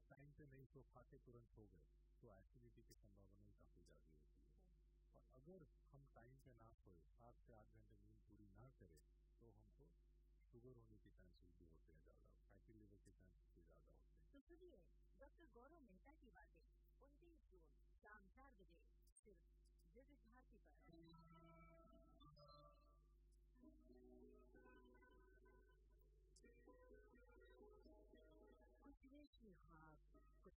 Time पे नहीं सो पाते, तुरंत सो गए, तो एसिडिटी की संभावना ही काफी ज्यादा होती है। और अगर हम टाइम पे ना सोए, 7 से 8 घंटे नींद पूरी ना करें, तो हमको शुगर होने के चांसेस भी होते हैं ज्यादा, फैटी लिवर के चांसेस भी ज्यादा होते हैं। तो सुनिए डॉक्टर गौरव मेहता की बातें 29 जून शाम 4 बजे सिर्फ विविध भारती पर।